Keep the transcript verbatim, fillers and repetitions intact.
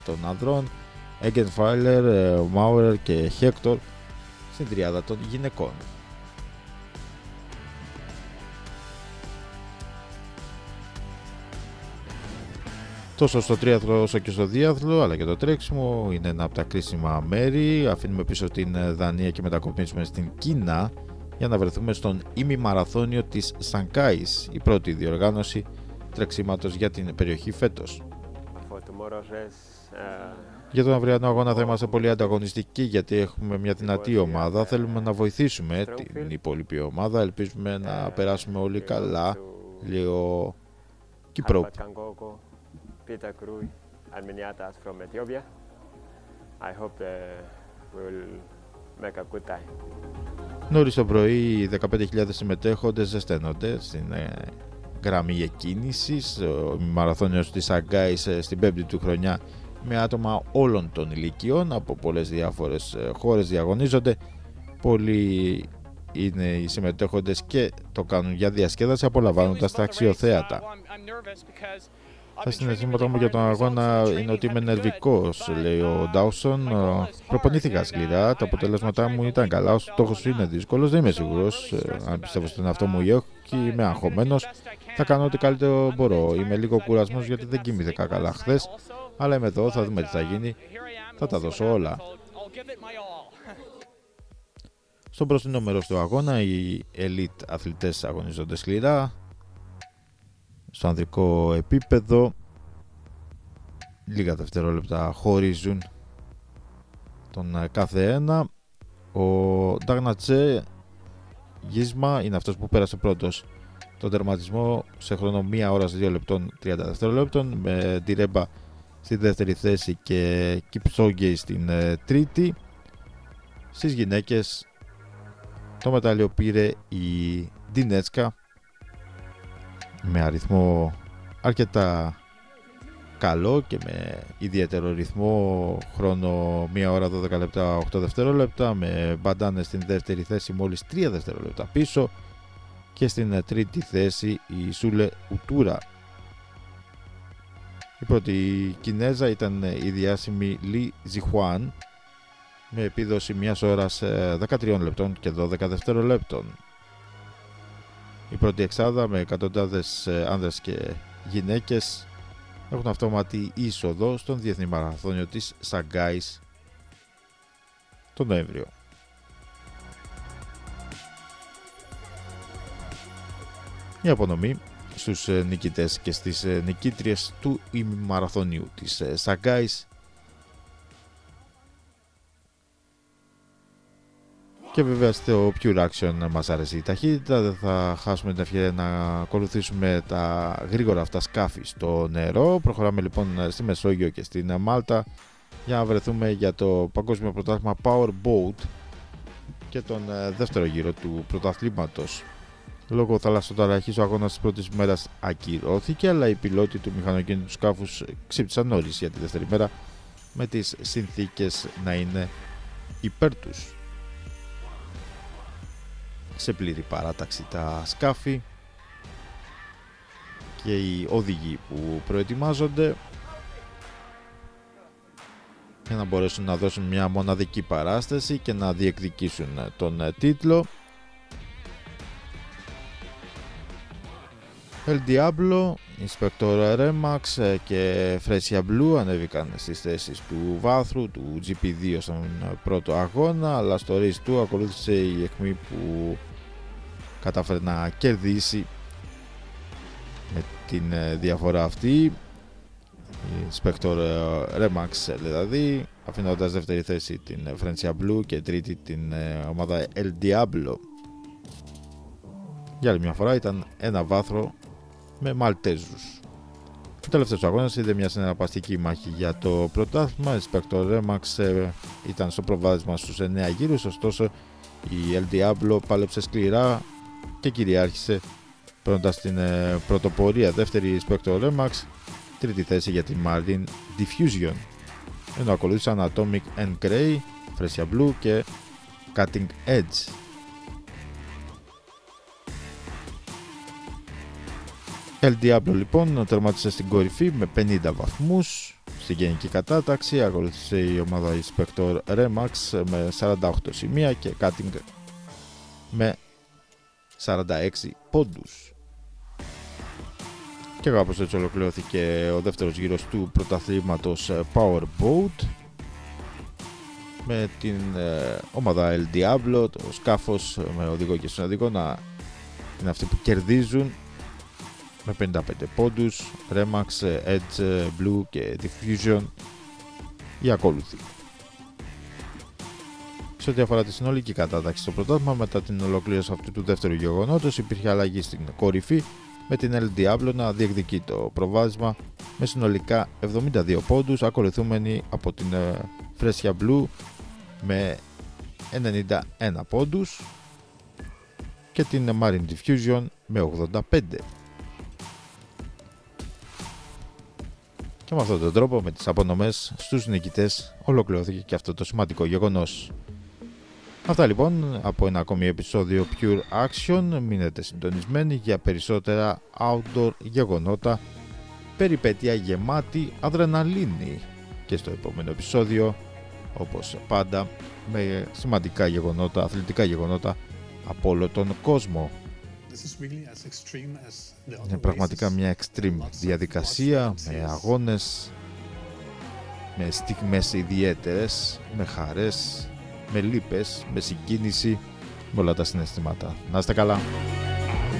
των ανδρών, Eggenthaler, Maurer και Hector στην τριάδα των γυναικών. Τόσο στο τρίαθλο όσο και στο διάθλο, αλλά και το τρέξιμο είναι ένα από τα κρίσιμα μέρη. Αφήνουμε πίσω την Δανία και μετακομίσουμε στην Κίνα για να βρεθούμε στον ημιμαραθώνιο της Σανγκάης, η πρώτη διοργάνωση τρεξίματος για την περιοχή φέτος. Για τον αυριανό αγώνα θα είμαστε πολύ ανταγωνιστικοί, γιατί έχουμε μια δυνατή ομάδα. Θέλουμε να βοηθήσουμε την υπόλοιπη ομάδα. Ελπίζουμε να περάσουμε όλοι καλά. Λίγο Κύπρο. Peter Krui and Miniatas from Ethiopia. I hope uh, we will make a good time. Νωρίς το πρωί οι δεκαπέντε χιλιάδες συμμετέχοντες ζεσταίνονται στην ε, γραμμή εκκίνησης. Ο μαραθώνιος της Σανγκάης ε, στην πέμπτη του χρονιά με άτομα όλων των ηλικιών από πολλές διάφορες ε, χώρες διαγωνίζονται. Πολλοί είναι οι συμμετέχοντες και το κάνουν για διασκέδαση, απολαμβάνοντας τα αξιοθέατα. Τα συναισθήματά μου για τον αγώνα είναι ότι είμαι νερβικός, λέει ο Ντάουσον. Προπονήθηκα σκληρά, τα αποτελέσματά μου ήταν καλά. Ο στόχος είναι δύσκολος, δεν είμαι σίγουρος αν πιστεύω στον εαυτό μου ή όχι. Είμαι αγχωμένος. Θα κάνω ό,τι καλύτερο μπορώ. Είμαι λίγο κουρασμένος γιατί δεν κοιμήθηκα καλά χθες, αλλά είμαι εδώ, θα δούμε τι θα γίνει. Θα τα δώσω όλα. Στο μπροστινό μέρος του αγώνα, οι elite αθλητές αγωνίζονται σκληρά. Στο ανδρικό επίπεδο λίγα δευτερόλεπτα χωρίζουν τον κάθε ένα. Ο Ντάγνατσε Γίσμα είναι αυτός που πέρασε πρώτος τον τερματισμό σε χρόνο μία ώρα δύο λεπτών τριάντα δευτερόλεπτων, με Ντιρέμπα στη δεύτερη θέση και Κιψόγκεϊ στην τρίτη. Στις γυναίκες το μετάλλιο πήρε η Ντινέτσκα με αριθμό αρκετά καλό και με ιδιαίτερο ρυθμό, χρόνο μία ώρα δώδεκα λεπτά οκτώ δευτερόλεπτα, με Μπαντάνε στην δεύτερη θέση μόλις τρία δευτερόλεπτα πίσω, και στην τρίτη θέση η Σούλε Ουτούρα. Η πρώτη Κινέζα ήταν η διάσημη Λι Ζιχουάν με επίδοση μιας ώρας δεκατρία λεπτών και δώδεκα δευτερολέπτων. Η πρώτη εξάδα με εκατοντάδες άνδρες και γυναίκες έχουν αυτόματη είσοδο στον Διεθνή Μαραθώνιο της Σανγκάης τον Νοέμβριο. Η απονομή στους νικητές και στις νικήτριες του ημιμαραθωνίου της Σανγκάης. Και βέβαια στο Pure Action μας αρέσει η ταχύτητα, δεν θα χάσουμε την ευκαιρία να ακολουθήσουμε τα γρήγορα αυτά σκάφη στο νερό. Προχωράμε λοιπόν στη Μεσόγειο και στην Μάλτα για να βρεθούμε για το Παγκόσμιο Πρωτάθλημα Power Boat και τον δεύτερο γύρο του πρωταθλήματος. Λόγω θαλασσοταραχής ο αγώνας της πρώτης μέρας ακυρώθηκε, αλλά οι πιλότοι του μηχανοκίνητου σκάφους ξύπνησαν νωρίς για τη δεύτερη μέρα, με τις συνθήκες να είναι υπέρ τους. Σε πλήρη παράταξη τα σκάφη και οι οδηγοί που προετοιμάζονται για να μπορέσουν να δώσουν μια μοναδική παράσταση και να διεκδικήσουν τον τίτλο. El Diablo, Inspector Remax και Fresia Blue ανέβηκαν στις θέσεις του βάθρου του τζι πι δύο στον πρώτο αγώνα, αλλά στο race του ακολούθησε η αιχμή που κατάφερε να κερδίσει με την διαφορά αυτή, η Inspector Remax δηλαδή, αφήνοντας δεύτερη θέση την Fresia Blue και τρίτη την ομάδα El Diablo. Για άλλη μια φορά ήταν ένα βάθρο με Μαλτέζους. Ο τελευταίος αγώνας είδε μια συναρπαστική μάχη για το πρωτάθλημα. Η Inspector Remax ήταν στο προβάδισμα στους εννέα γύρους, ωστόσο η El Diablo πάλεψε σκληρά και κυριάρχησε, παίρνοντας την πρωτοπορία. Δεύτερη η Inspector Remax, τρίτη θέση για τη Marine Diffusion, ενώ ακολούθησαν Atomic and Grey, Fresia Blue και Cutting Edge. El Diablo λοιπόν τερμάτισε στην κορυφή με πενήντα βαθμούς. Στην γενική κατάταξη ακολούθησε η ομάδα Inspector Remax με σαράντα οκτώ σημεία και Cutting με σαράντα έξι πόντους. Και κάπως έτσι ολοκληρώθηκε ο δεύτερος γύρος του πρωταθλήματος Powerboat με την ε, ομάδα El Diablo, το σκάφος με οδηγό και συνοδηγό να είναι αυτοί που κερδίζουν με πενήντα πέντε πόντους, Remax, Edge, Blue και Diffusion οι ακόλουθοι. Σε ό,τι αφορά τη συνολική κατάταξη στο πρωτάθλημα, μετά την ολοκλήρωση αυτού του δεύτερου γεγονότος υπήρχε αλλαγή στην κορυφή με την El Diablo να διεκδικεί το προβάδισμα με συνολικά εβδομήντα δύο πόντους, ακολουθούμενη από την Φρέσια Blue με ενενήντα ένα πόντους και την Marine Diffusion με ογδόντα πέντε. Και με αυτόν τον τρόπο, με τις απονομές στους νικητές, ολοκληρώθηκε και αυτό το σημαντικό γεγονός. Αυτά λοιπόν από ένα ακόμη επεισόδιο Pure Action. Μείνετε συντονισμένοι για περισσότερα outdoor γεγονότα, περιπέτεια γεμάτη αδρεναλίνη και στο επόμενο επεισόδιο, όπως πάντα, με σημαντικά γεγονότα, αθλητικά γεγονότα από όλο τον κόσμο. Είναι πραγματικά μια extreme διαδικασία, με αγώνες, με στιγμές ιδιαίτερες, με χαρές, με λύπες, με συγκίνηση, με όλα τα συναισθήματα. Να είστε καλά!